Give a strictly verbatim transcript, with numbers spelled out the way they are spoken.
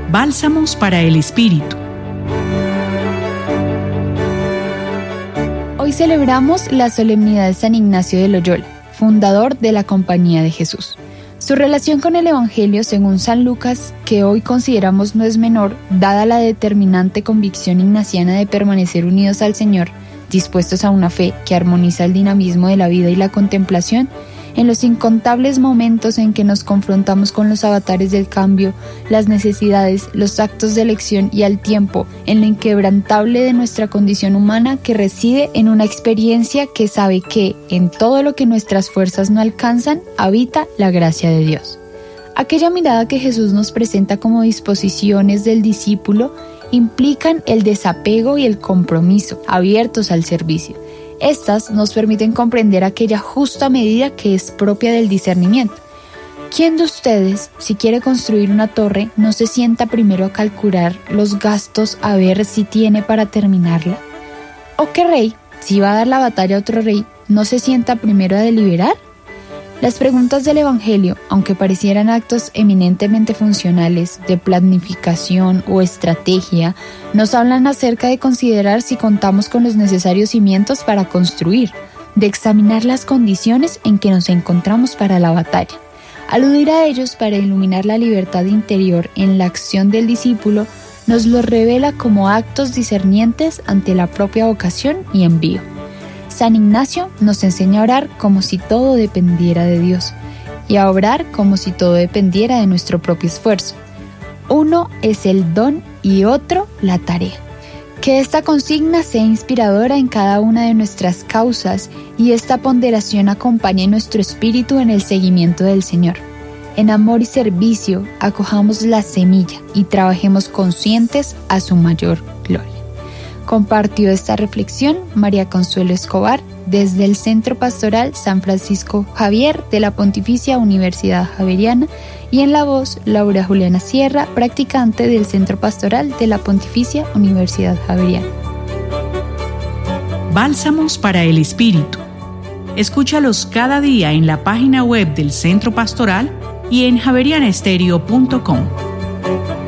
Bálsamos para el Espíritu. Hoy celebramos la solemnidad de San Ignacio de Loyola, fundador de la Compañía de Jesús. Su relación con el Evangelio, según San Lucas, que hoy consideramos no es menor, dada la determinante convicción ignaciana de permanecer unidos al Señor, dispuestos a una fe que armoniza el dinamismo de la vida y la contemplación, en los incontables momentos en que nos confrontamos con los avatares del cambio, las necesidades, los actos de elección y al tiempo, en lo inquebrantable de nuestra condición humana que reside en una experiencia que sabe que, en todo lo que nuestras fuerzas no alcanzan, habita la gracia de Dios. Aquella mirada que Jesús nos presenta como disposiciones del discípulo implican el desapego y el compromiso, abiertos al servicio. Estas nos permiten comprender aquella justa medida que es propia del discernimiento. ¿Quién de ustedes, si quiere construir una torre, no se sienta primero a calcular los gastos a ver si tiene para terminarla? ¿O qué rey, si va a dar la batalla a otro rey, no se sienta primero a deliberar? Las preguntas del Evangelio, aunque parecieran actos eminentemente funcionales de planificación o estrategia, nos hablan acerca de considerar si contamos con los necesarios cimientos para construir, de examinar las condiciones en que nos encontramos para la batalla. Aludir a ellos para iluminar la libertad interior en la acción del discípulo nos lo revela como actos discernientes ante la propia vocación y envío. San Ignacio nos enseña a orar como si todo dependiera de Dios y a obrar como si todo dependiera de nuestro propio esfuerzo. Uno es el don y otro la tarea. Que esta consigna sea inspiradora en cada una de nuestras causas y esta ponderación acompañe nuestro espíritu en el seguimiento del Señor. En amor y servicio acojamos la semilla y trabajemos conscientes a su mayor gloria. Compartió esta reflexión María Consuelo Escobar desde el Centro Pastoral San Francisco Javier de la Pontificia Universidad Javeriana y en la voz Laura Juliana Sierra, practicante del Centro Pastoral de la Pontificia Universidad Javeriana. Bálsamos para el Espíritu. Escúchalos cada día en la página web del Centro Pastoral y en javeriana estéreo punto com.